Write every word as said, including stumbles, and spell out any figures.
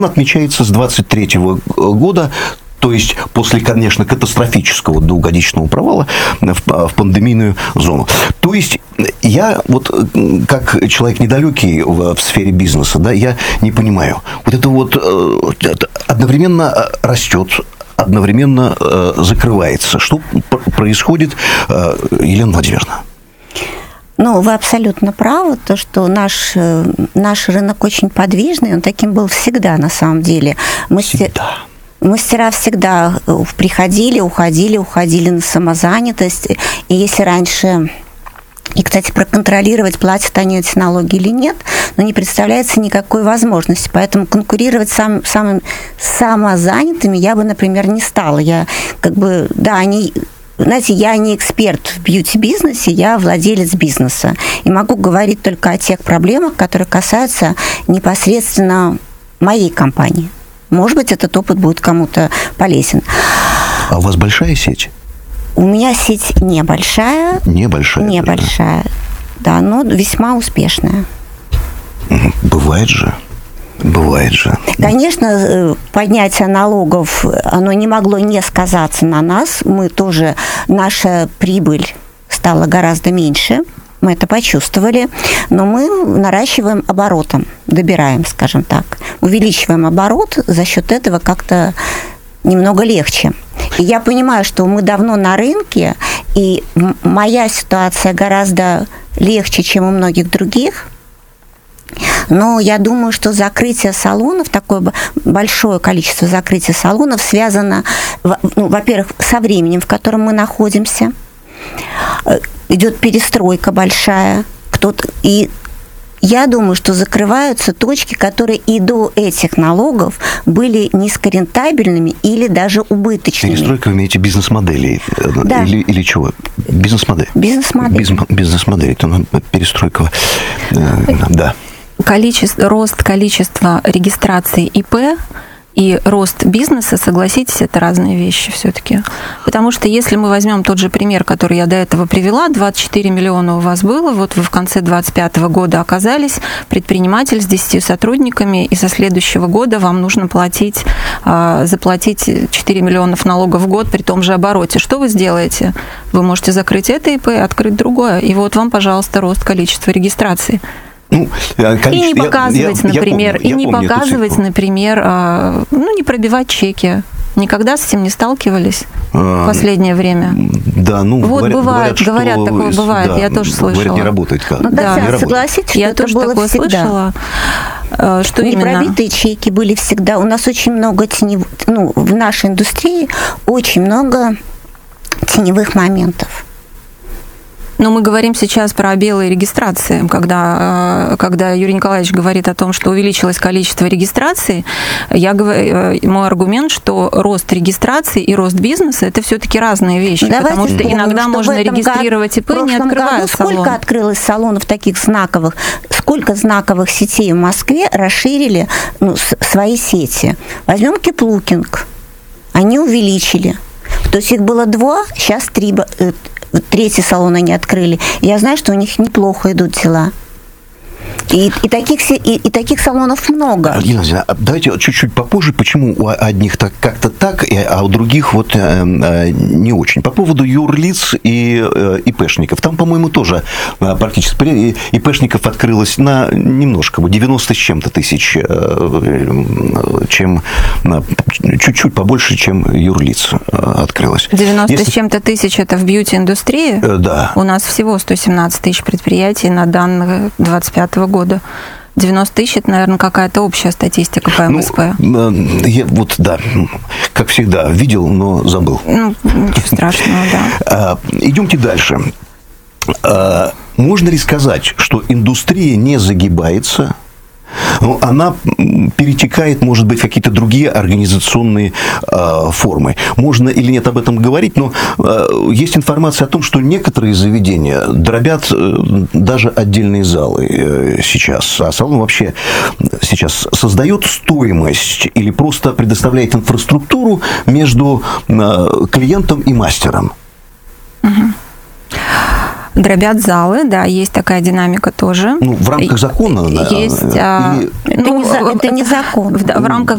отмечается с двадцать третьего года, то есть после, конечно, катастрофического двухгодичного провала в, в пандемийную зону. То есть я вот как человек недалекий в, в сфере бизнеса, да, я не понимаю. Вот это вот это одновременно растет, одновременно закрывается. Что происходит, Елена Владимировна? Ну, вы абсолютно правы, то, что наш, наш рынок очень подвижный, он таким был всегда, на самом деле. Мы Всегда. Мастера всегда приходили, уходили, уходили на самозанятость. И если раньше... И, кстати, проконтролировать, платят они эти налоги или нет, но не представляется никакой возможности. Поэтому конкурировать с сам, самым самозанятыми я бы, например, не стала. Я как бы, да, они... Знаете, я не эксперт в бьюти-бизнесе, я владелец бизнеса. И могу говорить только о тех проблемах, которые касаются непосредственно моей компании. Может быть, этот опыт будет кому-то полезен. А у вас большая сеть? У меня сеть небольшая. Небольшая? Небольшая, да, но весьма успешная. Бывает же. Бывает же. Конечно, поднятие налогов, оно не могло не сказаться на нас. Мы тоже, наша прибыль стала гораздо меньше, мы это почувствовали, но мы наращиваем оборотом, добираем, скажем так, увеличиваем оборот, за счет этого как-то немного легче. И я понимаю, что мы давно на рынке, и моя ситуация гораздо легче, чем у многих других. Но я думаю, что закрытие салонов, такое большое количество закрытия салонов связано, ну, во-первых, со временем, в котором мы находимся. Идет перестройка большая. Кто-то, и я думаю, что закрываются точки, которые и до этих налогов были низкорентабельными или даже убыточными. Перестройка, вы имеете бизнес-модели? Да. Или, или чего? Бизнес-модель? Бизнес-модель. Бизнес-модель. Это перестройка. Да. Количество, рост количества регистраций ИП и рост бизнеса, согласитесь, это разные вещи все-таки. Потому что если мы возьмем тот же пример, который я до этого привела, двадцать четыре миллиона у вас было, вот вы в конце двадцать пятого года оказались, предприниматель с десятью сотрудниками, и со следующего года вам нужно платить, заплатить четыре миллиона налогов в год при том же обороте. Что вы сделаете? Вы можете закрыть это ИП и открыть другое. И вот вам, пожалуйста, рост количества регистраций. Ну, и не показывать, я, я, например, я помню, и не показывать, например, ну, не пробивать чеки. Никогда с этим не сталкивались а, в последнее время? Да, ну, вот говорят, бывает, говорят, говорят что, такое бывает, да, я тоже слышала. Говорят, не работает как. Ну, да, да, согласитесь, я что тоже это было такое всегда. слышала. Что не именно? Пробитые чеки были всегда. У нас очень много теневых, ну, в нашей индустрии очень много теневых моментов. Но мы говорим сейчас про белые регистрации. Когда, когда Юрий Николаевич говорит о том, что увеличилось количество регистраций, я говорю, мой аргумент, что рост регистрации и рост бизнеса – это все-таки разные вещи. Давайте потому что вспомним, иногда что можно регистрировать ИП, не открывая салон. Сколько открылось салонов таких знаковых? Сколько знаковых сетей в Москве расширили, ну, свои сети? Возьмем Киплукинг. Они увеличили. То есть их было два, сейчас три. Третий салон они открыли. Я знаю, что у них неплохо идут дела. И, и, таких, и, и таких салонов много. Елена, давайте чуть-чуть попозже, почему у одних так, как-то так, а у других вот э, не очень. По поводу юрлиц и э, ИПшников. Там, по-моему, тоже практически ИПшников открылось на немножко, девяносто с чем-то тысяч, э, чем, чуть-чуть побольше, чем юрлиц открылось. девяносто Если... с чем-то тысяч – это в бьюти-индустрии? Э, да. У нас всего сто семнадцать тысяч предприятий на данных двадцать пятого года. девяносто тысяч – это, наверное, какая-то общая статистика по эм эс пэ. Ну, я вот, да, как всегда, видел, но забыл. Ну, ничего страшного, да. Идемте дальше. Можно ли сказать, что индустрия не загибается? Она перетекает, может быть, в какие-то другие организационные э, формы. Можно или нет об этом говорить, но э, есть информация о том, что некоторые заведения дробят э, даже отдельные залы э, сейчас. А салон вообще сейчас создает стоимость или просто предоставляет инфраструктуру между э, клиентом и мастером? Угу. Дробят залы, да, есть такая динамика тоже. Ну, в рамках закона? Есть. Или... Это, ну, не, за, это не закон. В, в рамках